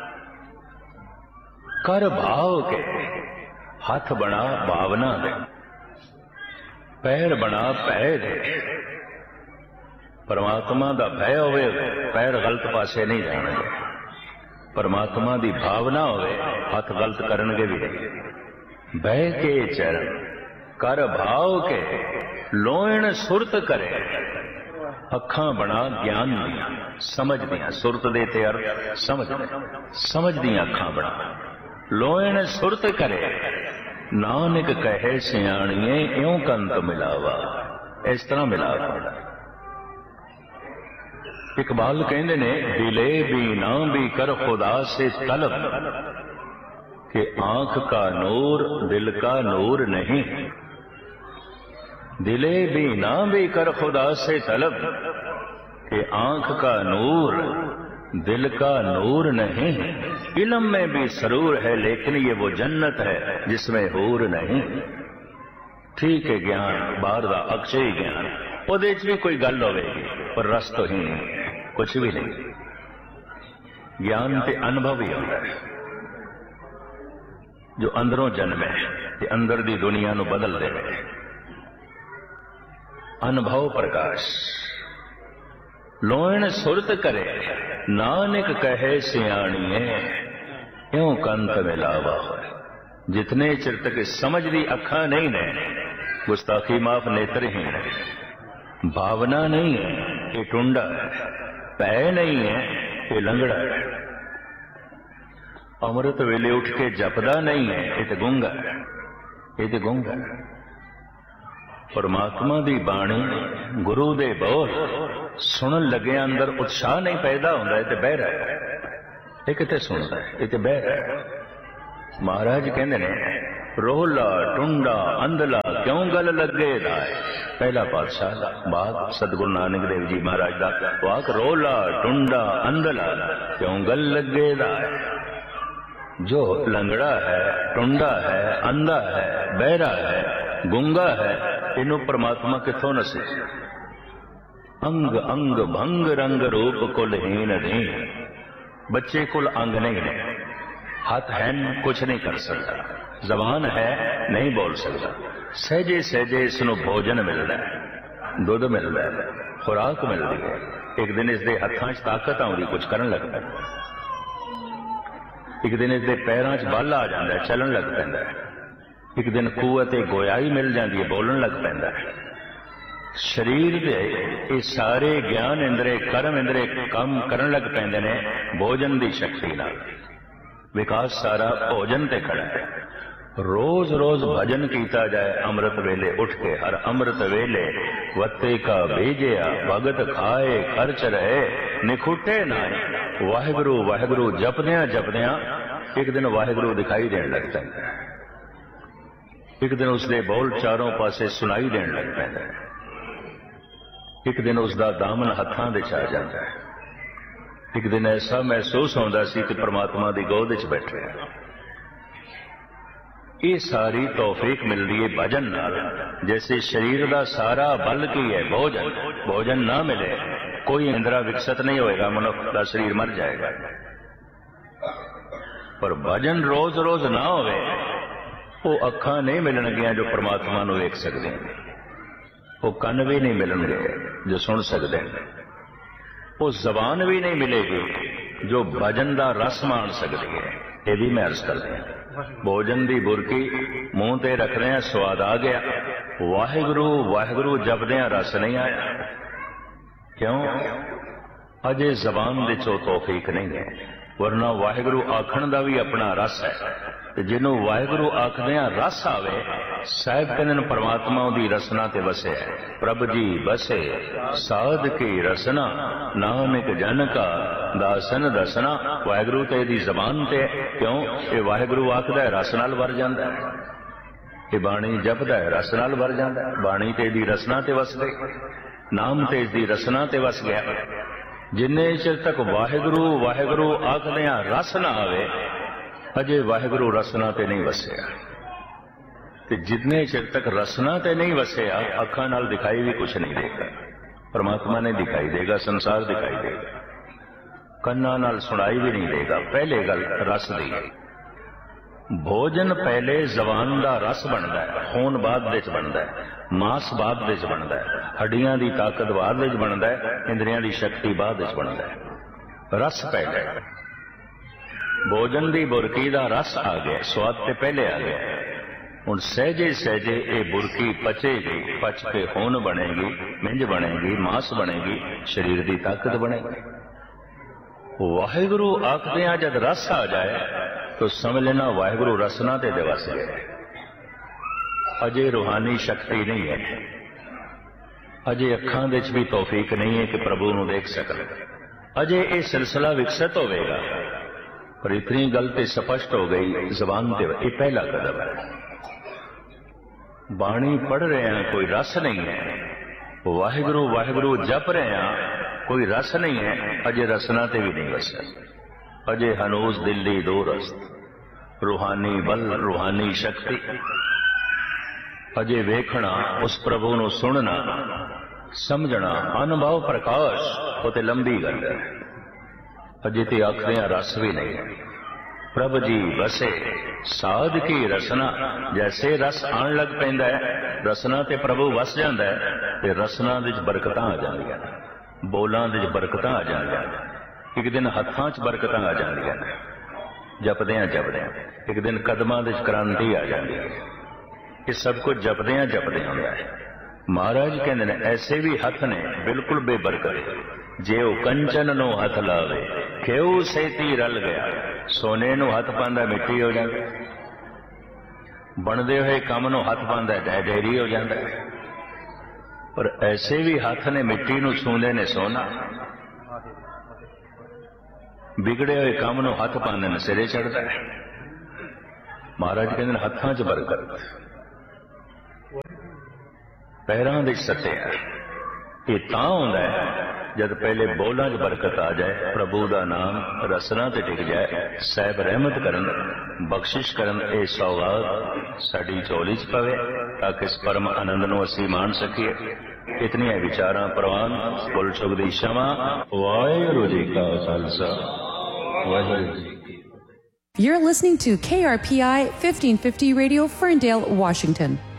कर भाव के, हथ बना भावना दे, पैर बना भय दे। परमात्मा दा भय होवे, पैर गलत पासे नहीं जाणगे। परमात्मा दी भावना होवे, हथ गलत करनगे भी नहीं। भय के चरण कर भाव के, लोयण सुरत करे। अखां बना ज्ञान दियां, समझ दियां, सुरत दे ते अर्थ समझ समझ दियां अखां बना। लोयण सुरत करे, नानक कहे सियाणिए इउं कंत मिलावा। इस तरह मिलावा। इकबाल कहते ने, दिले भी ना भी कर खुदा से तलब, कि आंख का नूर दिल का नूर नहीं। दिले भी ना भी कर खुदा से तलब, कि आंख का नूर दिल का नूर नहीं। इल्म में भी सरूर है लेकिन ये वो जन्नत है जिसमें हूर नहीं। ठीक है ज्ञान बाहर का अक्षय ज्ञान, ਉਹਦੇ ਚ भी कोई गल होगी पर रस तो ही नहीं, कुछ भी नहीं। ज्ञान ते अनुभव ही होता है जो अंदरों जन्मे ते अंदर दी दुनिया नू बदल दे। अनुभव प्रकाश लोयण सुरत करे, नानक कहे सियाणिए क्यों कंत मिलावा। जितने चिर तक समझ दी अखा नहीं ने, गुस्ताखी माफ नेत्रहीन है, भावना नहीं है ये टुंडा है, भय नहीं है ये लंगड़ा है, अमृत वेले उठ के जपदा नहीं है ये तो गूंगा है, ये तो गूंगा है। परमात्मा दी बाणी गुरु दे बोल सुनन लगे अंदर उत्साह नहीं पैदा होंदा, ये ते बहरा है, ये किते सुनदा है, ये ते बहरा है। महाराज कहंदे ने रोला टुंडा अंधला क्यों गल लगे दाए। पहला पातशाह बाग सतगुरु नानक देव जी महाराज दा वाक, रोला टुंडा अंधला क्यों गल लगे दाए। जो लंगड़ा है, टुंडा है, अंधा है, बहरा है, गुंगा है, इनू परमात्मा किथों नसे। अंग अंग भंग रंग रूप कुलहीन नहीं। बच्चे कुल अंग नहीं ने, हाथ है कुछ नहीं कर सकता, जबान है नहीं बोल सकता। सहजे सहजे इसनों भोजन मिलता है, दुध मिलता है, खुराक मिलती है। एक दिन इसके हथां च ताकत आउंदी, कुछ करन लगता है। एक दिन इसके पैरों च बल आ जाता है, चलन लग पैंदा है। एक दिन कुवत गोयाई मिल जाती है, बोलन लग पैंदा है। शरीर दे ये सारे ज्ञान इंद्रे कर्म इंद्रे काम करन लग पैंदे ने भोजन की शक्ति नाल। विकास सारा भोजन ते खड़ा है। रोज रोज भजन कीता जाए अमृत वेले उठ के, हर अमृत वेले वत्ते का भेजिया भगत खाए खर्च रहे निखुटे नाए। वाहिगुरु वाहिगुरु जपदियां जपदियां एक दिन वाहिगुरु दिखाई देने लग पैंदा है। एक दिन उसके बोल चारों पासे सुनाई देने लग पैंदा है। एक दिन उसका दामन हथां दे च आ जाता है। एक दिन ऐसा महसूस होता सी कि परमात्मा की गोद च बैठे हैं। ये सारी तौफीक मिल रही है भजन नाल। जैसे शरीर का सारा बल की है भोजन, भोजन ना मिले कोई इंद्रा विकसित नहीं होएगा, मनुष्य का शरीर मर जाएगा। पर भजन रोज रोज ना होवे, वो अखा नहीं मिलणगियां जो परमात्मा नूं वेख सकदे हैं। वो कन भी नहीं मिलणगे जो सुन सकते हैं। वो जबान भी नहीं मिलेगी जो भजन का रस मान सकती है। ये भी मैं अर्ज करते हैं। भोजन की बुरकी मूँह ते रख रहे हैं, स्वाद आ गया, वाहिगुरु वाहिगुरु जपदियां रस नहीं आया। क्यों? अजे जबान दे चो तौफीक नहीं है, वरना वाहिगुरु आखण का भी अपना रस है। जिन्हों वाहिगुरु आखदियां रस आवे, साहिब कहने परमात्मा दी रसना ते वसे। प्रभ जी बसे साध की रसना, नानक जन का दासन दसना। वाहिगुरु ते दी जबान ते, क्यों? ये वाहिगुरु आखदा है रस नाल भर जांदा है। ये बाणी जपदा है रस नाल भर जांदा है। बाणी ते दी रसना ते वस गई, नाम ते दी रसना ते वस गया। जिन्ने चिर तक वाहिगुरु वाहिगुरु आखदियां रस ना आवे, अजे वाहिगुरु रसना ते नहीं वसिया। ते जितने चिर तक रसना ते नहीं वसिया, अखा नाल दिखाई भी कुछ नहीं देगा। परमात्मा ने दिखाई देगा, संसार दिखाई देगा, कन्ना नाल सुनाई भी नहीं देगा। पहले गल रस दी। भोजन पहले जबान का रस बनता है, खून बाद विच बनता है, मांस बाद विच बनता है, हड्डियां की ताकत बाद विच बनता है, इंद्रियां की शक्ति बाद विच बनता है। रस पहले। भोजन की बुरकी का रस आ गया, स्वाद ते पहले आ गया। हुण सहजे सहजे ये बुरकी पचेगी, पच के खून बनेगी, मिंज बनेगी, मांस बनेगी, शरीर की ताकत बनेगी। वाहिगुरु आखदियां जब रस आ जाए तो समझ लेना वाहिगुरु रसना ते दिवस गए। अजे रूहानी शक्ति नहीं है, अजे अखां दे च भी तौफीक नहीं है कि प्रभु नूं देख सकन। अजे ये सिलसिला विकसित होवेगा, पर इतनी गल ते स्पष्ट हो गई जबान ते। ये पहला कदम है। बाणी पढ़ रहे हैं, कोई रस नहीं है। वाहिगुरु वाहिगुरु जप रहे हैं, कोई रस नहीं है। अजे रसना ते भी नहीं वसा। अजे हनूज दिल्ली दूरस्त, रूहानी बल रूहानी शक्ति। अजे वेखना, उस प्रभु नूं सुनना, समझना, अनुभव प्रकाश, वो ते लंबी गल है। अजे ते आखदियां रस भी नहीं है। प्रभ जी बसे साध की रसना। जैसे रस आन लग पैंदा है, रसना ते प्रभु वस जांदा है, ते रसना दे च बरकतां आ जांदियां, बोलां दे च बरकतां आ जांदियां, एक दिन हत्थां च बरकतां आ जांदियां, जपदियां जपदियां एक दिन कदमां दे च क्रांति आ जांदी है। ये सब कुछ जपदियां जपदियां होंदा है। महाराज कहंदे ने ऐसे भी हथ ने बिल्कुल बेबरकत। जे कंचन नो हथ लावे क्यों सेती रल गया। सोने नो हथ पांदा मिट्टी हो जाता, बनदे हुए काम नो हथ पांदा ढह ढेरी हो जाता है। पर ऐसे भी हाथ ने मिट्टी नूं छूंदे ने सोना, बिगड़े हुए काम नूं हथ पाने ने सिरे चढ़दा है। महाराज कहंदे ने हत्थां च बरकत, पैरां दे सत्या। ये तां हुंदा है जद पहले बोलां च बरकत आ जाए, प्रभु दा नाम रसना ते टिक जाए, साहिब रहमत करन, बख्शिश करन, ए सौगात साडी झोली च पवे ताकि इस परम आनंद नूं असीं मान सकीए। इतनियां विचारां प्रवान बुल सुख दी क्षमा। वाहिगुरू जी का Khalsa, Waheguru ji. You're listening to K R P I fifteen fifty Radio, Ferndale, Washington.